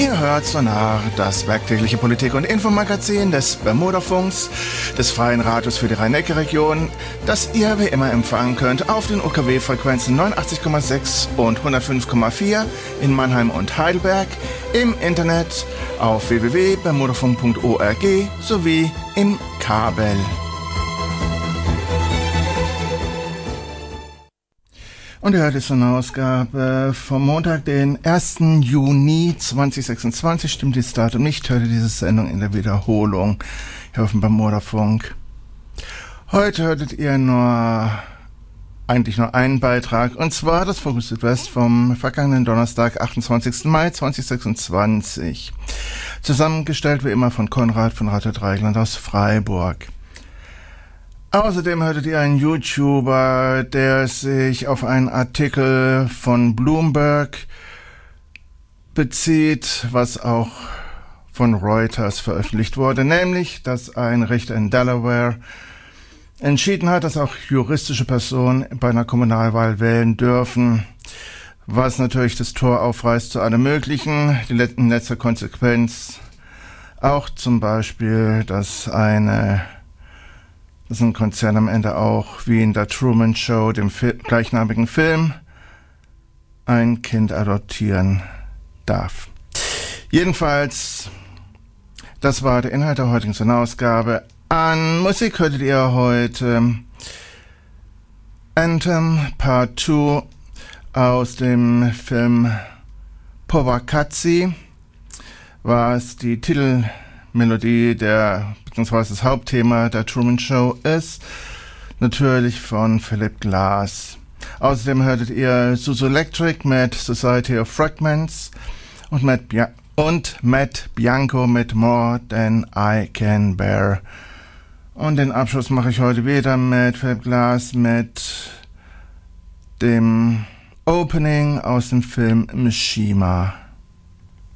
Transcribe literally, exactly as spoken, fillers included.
Ihr hört Sonar, das werktägliche Politik- und Infomagazin des Bermudafunks, des Freien Radios für die Rhein-Neckar-Region, das ihr wie immer empfangen könnt auf den U K W-Frequenzen neunundachtzig Komma sechs und hundertfünf Komma vier in Mannheim und Heidelberg, im Internet auf w w w punkt bermudafunk punkt org sowie im Kabel. Und ihr hört jetzt eine Ausgabe vom Montag, den ersten Juni zweitausendsechsundzwanzig. Stimmt dieses Datum nicht, hört ihr diese Sendung in der Wiederholung hier auf dem Bermudafunk. Heute hörtet ihr nur, eigentlich nur einen Beitrag, und zwar das Fokus Südwest vom vergangenen Donnerstag, achtundzwanzigsten Mai zweitausendsechsundzwanzig. Zusammengestellt wie immer von Konrad von Radio Dreieckland aus Freiburg. Außerdem hörtet ihr einen YouTuber, der sich auf einen Artikel von Bloomberg bezieht, was auch von Reuters veröffentlicht wurde, nämlich, dass ein Richter in Delaware entschieden hat, dass auch juristische Personen bei einer Kommunalwahl wählen dürfen, was natürlich das Tor aufreißt zu allem Möglichen, die in letzter Konsequenz auch zum Beispiel, dass eine dass ein Konzern am Ende auch, wie in der Truman Show, dem Fil- gleichnamigen Film, ein Kind adoptieren darf. Jedenfalls, das war der Inhalt der heutigen Ausgabe. An Musik hörtet ihr heute Anthem Part zwei aus dem Film Povakazi, was die Titelmelodie der beziehungsweise das Hauptthema der Truman Show ist, natürlich von Philip Glass. Außerdem hörtet ihr Suzu Electric mit Society of Fragments und Matt, Bia- und Matt Bianco mit More Than I Can Bear. Und den Abschluss mache ich heute wieder mit Philip Glass mit dem Opening aus dem Film Mishima.